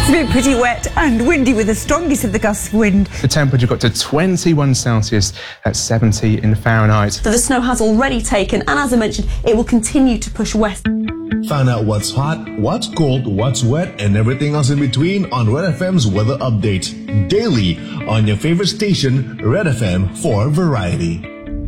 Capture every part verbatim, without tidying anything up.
It's been pretty wet and windy with the strongest of the gusts of wind. The temperature got to twenty-one Celsius at seventy in Fahrenheit. So the snow has already taken, and as I mentioned, it will continue to push west. Find out what's hot, what's cold, what's wet, and everything else in between on Red F M's weather update. Daily on your favorite station, Red F M for variety.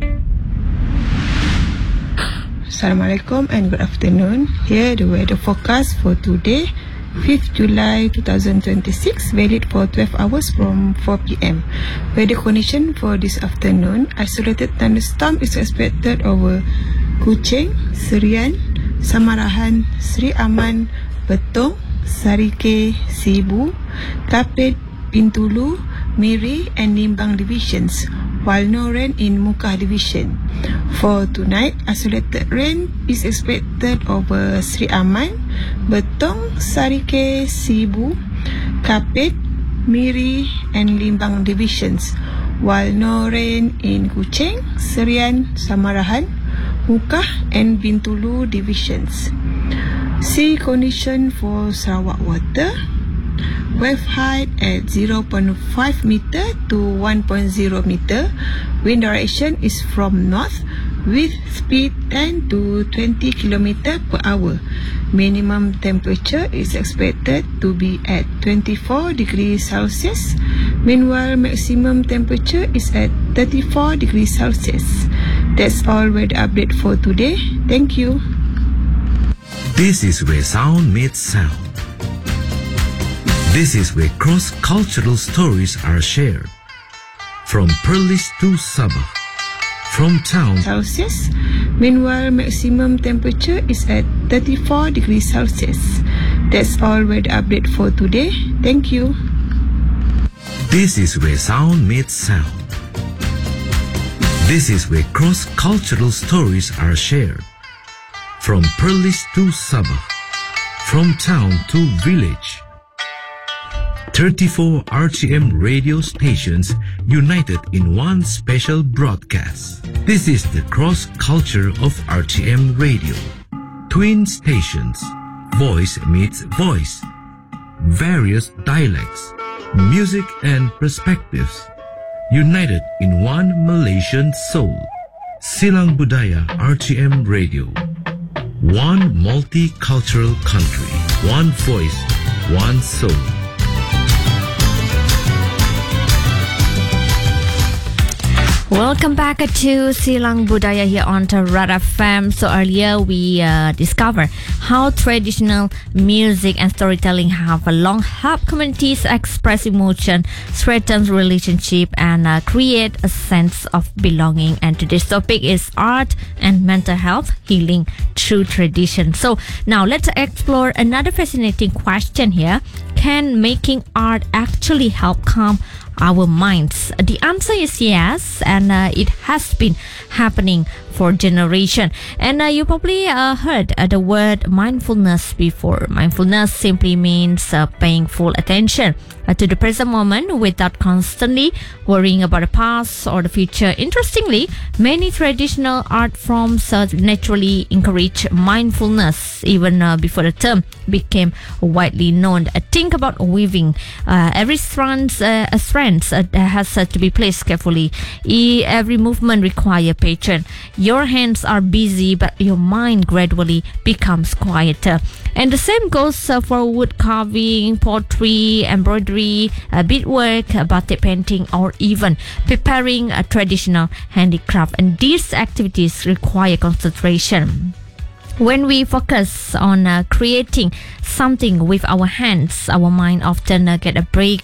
Assalamualaikum and good afternoon. Here the weather forecast for today, fifth July twenty twenty-six, valid for twelve hours from four p.m. Weather condition for this afternoon: isolated thunderstorm is expected over Kuching, Serian, Samarahan, Sri Aman, Betong, Sarike, Cebu, Kapit, Bintulu, Miri and Limbang divisions, while no rain in Muka division. For tonight, isolated rain is expected over Sri Aman, Betong, Sarike, Cebu, Kapit, Miri and Limbang divisions, while no rain in Kuching, Serian, Samarahan, Muka and Bintulu divisions. Sea condition for Sarawak water: wave height at zero point five meter to one point zero meter. Wind direction is from north with speed ten to twenty kilometers per hour. Minimum temperature is expected to be at twenty-four degrees Celsius. Meanwhile, maximum temperature is at thirty-four degrees Celsius. That's all weather update for today. Thank you. This is where sound meets sound. This is where cross-cultural stories are shared. From Perlis to Sabah, from town Celsius. Meanwhile, maximum temperature is at thirty-four degrees Celsius. That's all weather update for today. Thank you. This is where sound meets sound. This is where cross-cultural stories are shared. From Perlis to Sabah, from town to village. thirty-four R T M radio stations united in one special broadcast. This is the cross-culture of R T M radio. Twin stations, voice meets voice, various dialects, music and perspectives, united in one Malaysian soul. Silang Budaya R T M Radio. One multicultural country, one voice, one soul. Welcome back to Silang Budaya here on Red F M. So earlier we uh, discovered how traditional music and storytelling have a long helped communities express emotion, strengthen relationship, and uh, create a sense of belonging. And today's topic is art and mental health healing through tradition. So now let's explore another fascinating question here. Can making art actually help calm our minds? The answer is yes, and uh, it has been happening for generation. And uh, you probably uh, heard uh, the word mindfulness before. Mindfulness simply means uh, paying full attention uh, to the present moment without constantly worrying about the past or the future. Interestingly, many traditional art forms uh, naturally encourage mindfulness even uh, before the term became widely known. Uh, think about weaving. Uh, every strand, uh, a strand uh, has uh, to be placed carefully. E- every movement requires patience. Your hands are busy, but your mind gradually becomes quieter. And the same goes uh, for wood carving, pottery, embroidery, uh, beadwork, uh, batik painting, or even preparing a traditional handicraft. And these activities require concentration. When we focus on uh, creating something with our hands, our mind often uh, get a break